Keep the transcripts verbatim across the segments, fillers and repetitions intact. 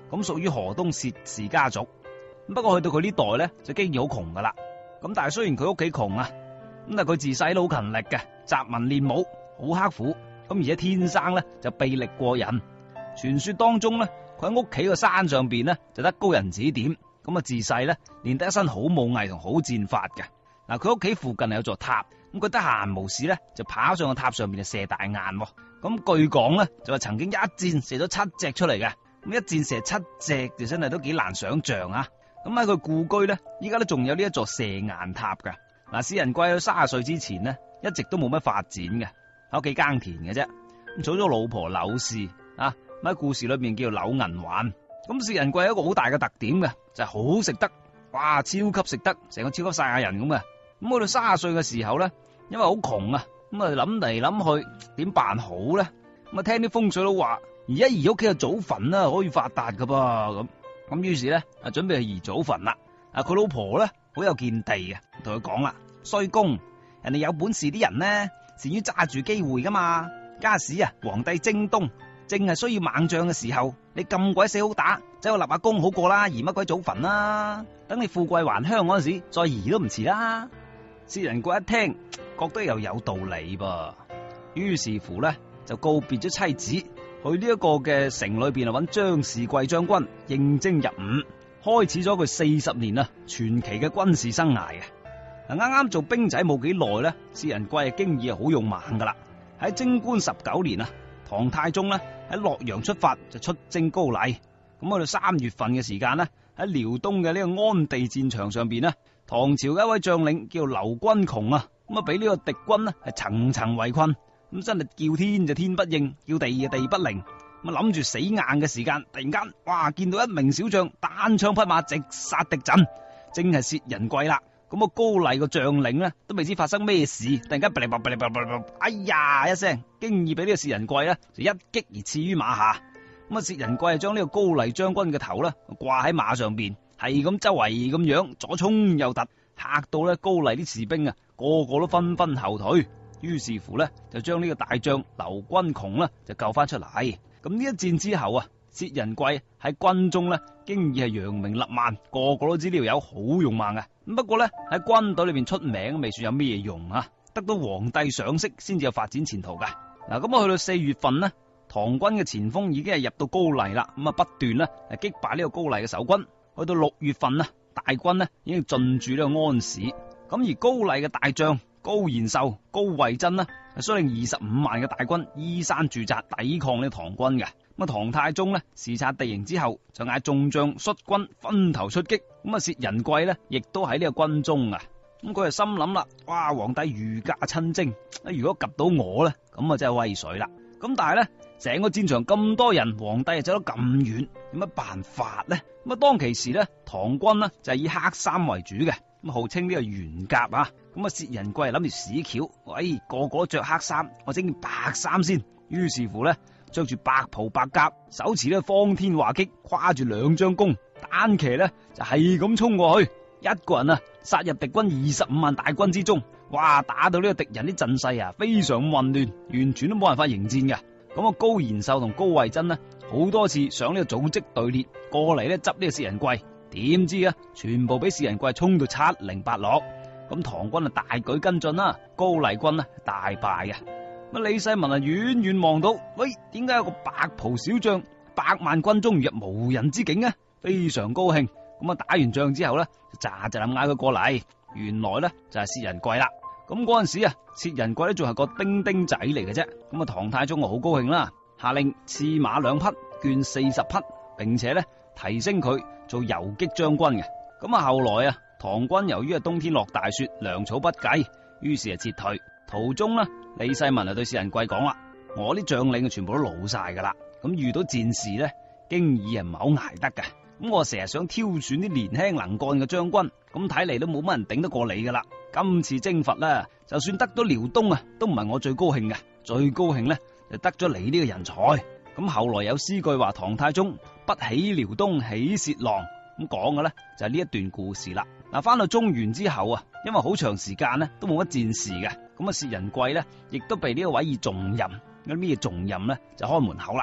咁屬於河東薛氏家族。不過去到佢呢代咧，就經已好窮噶啦。咁但係雖然佢屋企窮啊，咁但係佢自細都好勤力嘅，習文練武，好刻苦。咁而且天生咧就臂力過人。傳說當中咧，佢喺屋企個山上邊咧就得高人指點。咁啊自細咧練得一身好武藝同好戰法嘅。嗱，佢屋企附近有座塔，咁佢得閒無事咧就跑上個塔上邊就射大雁。咁據講咧就話曾經一箭射咗七隻出嚟嘅。咁一箭射七隻就真係都幾難想象啊！咁喺佢故居咧，依家都仲有呢一座射雁塔噶。嗱，薛仁貴喺三十歲之前呢，一直都冇乜發展嘅，喺屋企耕田嘅啫。咁娶咗老婆柳氏啊，喺故事裏邊叫柳銀環。咁薛仁貴有一個好大嘅特點嘅，就係、是、好食得，哇，超級食得，成個超級賽亞人咁嘅。咁去到三十歲嘅時候咧，因為好窮啊，咁啊諗嚟諗去點辦好咧？咁啊聽啲風水佬話，而家移屋企嘅祖墳啦，可以發達噶噃咁。咁於是咧啊準備去移祖墳啦。啊佢老婆咧好有見地嘅，同佢講啦：衰公，人哋有本事啲人呢，善於揸住機會噶嘛。家時啊，皇帝征東正係需要猛將嘅時候，你咁鬼死好打，走去立下功好過啦，移乜鬼祖墳啦？等你富貴還鄉嗰陣時，再移都唔遲啦。薛仁貴一聽，覺得又有道理噃，於是乎咧就告別咗妻子，去呢一個嘅城裏邊啊揾張士貴將軍應徵入伍，開始咗佢四十年啊傳奇嘅軍事生涯嘅。嗱，啱啱做兵仔冇幾耐咧，薛仁貴嘅經驗係好勇猛噶啦。喺貞觀十九年啊，唐太宗咧喺洛陽出發就出征高麗。咁去到三月份嘅時間咧，喺遼東嘅呢個安地戰場上邊咧，唐朝嘅一位將領叫劉軍窮啊，咁啊俾呢個敵軍咧係層層圍困，咁真係叫天就天不應，叫地就地不靈。咁啊諗住死硬嘅時間，突然間哇見到一名小將單槍匹馬直殺敵陣，正係薛仁貴啦。咁啊高麗個將領咧都未知發生咩事，突然間噼里啪啦噼里啪啦，哎呀一聲，經已俾呢個薛仁貴咧就一擊而刺於馬下。咁啊薛仁貴係將呢個高麗將軍嘅頭咧掛喺馬上邊，係咁周圍咁樣左衝右突，嚇到咧高麗啲士兵啊個個都紛紛後退。於是乎咧就將呢個大將劉軍窮咧就救翻出嚟。咁呢一戰之後啊，薛仁貴喺軍中咧經已係揚名立萬，個個都知呢條友好勇猛嘅。咁不過咧喺軍隊裏邊出名未算有咩用啊，得到皇帝賞識先至有發展前途噶。嗱，咁啊去到四月份呢，唐軍嘅前鋒已經係入到高麗啦，咁啊不斷咧係擊敗呢個高麗嘅守軍。去到六月份啊，大軍呢已經進駐呢個安市。咁而高麗嘅大將高延壽、高惠珍呢係率領二十五萬嘅大軍依山駐紮，抵抗呢唐軍嘅。咁啊唐太宗呢視察地形之後，就嗌眾將率軍分頭出擊。咁啊薛仁貴呢亦都喺呢個軍中啊。咁佢就心諗啦，哇！皇帝御駕親征，如果及到我咧，咁啊真係威水啦。咁但係咧，成個戰場咁多人，皇帝又走得咁遠，有乜辦法咧？咁啊當其時咧，唐軍呢就係以黑衫為主嘅，咁號稱呢個玄甲啊。咁啊薛仁貴諗住屎橋，喂，個個着黑衫，我整件白衫先。於是乎咧，着住白袍白甲，手持呢方天畫戟，跨住兩張弓，單騎咧就係咁衝過去。一個人啊，殺入敵軍二十五萬大軍之中，哇！打到呢個敵人啲陣勢啊，非常混亂，完全都冇辦法迎戰嘅。咁啊，高延壽同高惠珍呢，好多次上呢個組織隊列過嚟咧執呢個薛仁貴，點知啊，全部俾薛仁貴衝到七零八落。咁唐軍啊大舉跟進啦，高麗軍啊大敗嘅。咁李世民啊遠遠望到，喂，點解有個白袍小將，百萬軍中如入無人之境啊？非常高興。咁啊，打完仗之後咧，就喳喳咁嗌佢過嚟。原來咧就係薛仁貴啦。咁嗰陣時啊，薛仁貴咧仲係個丁丁仔嚟嘅啫。咁啊，唐太宗啊好高興啦，下令賜馬兩匹，絹四十匹，並且咧提升佢做游擊將軍嘅。咁啊，後來啊，唐軍由於啊冬天落大雪，糧草不繼，於是啊撤退。途中呢，李世民啊對薛仁貴講啦：我啲將領啊全部都老晒噶啦，咁遇到戰事咧，經已係唔係好捱得嘅。咁我成日想挑選啲年輕能幹嘅將軍，咁睇嚟都冇乜人頂得過你噶啦。今次征伐啦，就算得到遼東啊，都唔係我最高興嘅，最高興咧就得咗你呢個人才。咁後來有詩句話唐太宗不喜遼東喜薛郎，咁講嘅咧就係呢一段故事啦。嗱，翻到中原之後啊，因為好長時間咧都冇乜戰事嘅，咁啊薛仁貴咧亦都被呢個委以重任，咁咩重任咧就開門口啦。咁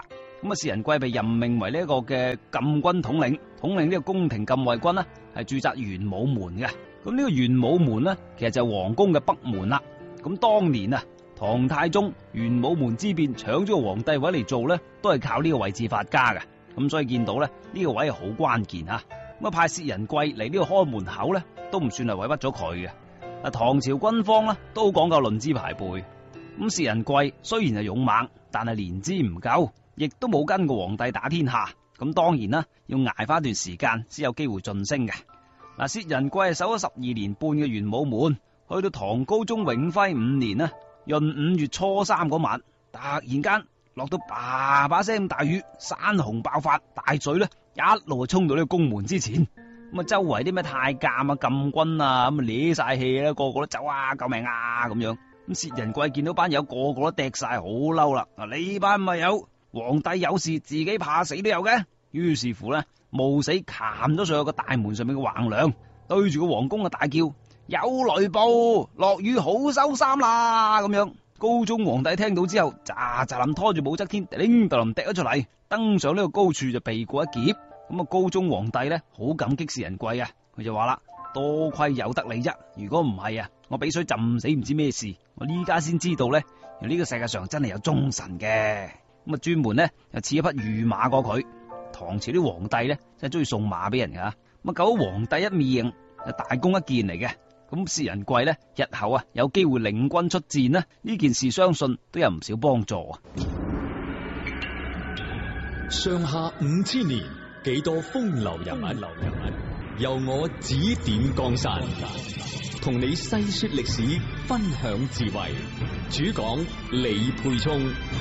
咁啊，薛仁貴被任命為呢一個嘅禁軍統領，統領呢個宮廷禁衛軍呢係駐紮玄武門嘅。咁呢個玄武門呢，其實就係皇宮嘅北門啦。咁當年啊，唐太宗玄武門之變搶咗個皇帝位嚟做呢，都係靠呢個位置發家嘅。咁所以見到咧，呢、這個位係好關鍵啊。咁啊，派薛仁貴嚟呢個開門口咧，都唔算係委屈咗佢嘅。嗱，唐朝軍方咧都講究論資排輩。咁薛仁貴雖然係勇猛，但係年資唔夠，亦都冇跟過皇帝打天下。咁當然啦，要挨翻一段時間先有機會晉升嘅。嗱，薛仁貴係守咗十二年半嘅玄武門，去到唐高宗永徽五年啦，閏五月初三嗰晚，突然間落到叭叭聲咁大雨，山洪爆發，大水咧一路衝到呢個宮門之前。咁啊，周圍啲咩太監啊、禁軍啊，咁啊攣晒氣啦，個個都走啊，救命啊咁樣。咁薛仁貴見到班友個個都趯晒，好嬲啦！啊，呢班咪有皇帝有事自己怕死都有嘅。於是乎咧，冒死擒咗上去個大門上面嘅橫梁，對住個皇宮嘅大叫：有雷暴，落雨好收衫啦！咁樣，高宗皇帝聽到之後，喳喳林拖住武則天，叮噹林趯咗出嚟，登上呢個高處就避過一劫。咁啊，高宗皇帝咧好感激薛仁貴啊，佢就話啦：多虧有得你啫，如果唔係啊，我俾水浸死唔知咩事。我呢家先知道咧，原來呢個世界上真係有忠臣嘅。咁啊，專門咧又賜一匹御馬過佢。唐朝啲皇帝咧真係中意送馬俾人噶，咁啊救咗皇帝一命，係大功一件嚟嘅。咁薛仁貴咧日後啊有機會領軍出戰呢，呢件事相信都有唔少幫助啊。 上下五千年，幾多風流人物，流人物由我指點江山，同你細說歷史，分享智慧。主講李沛聰。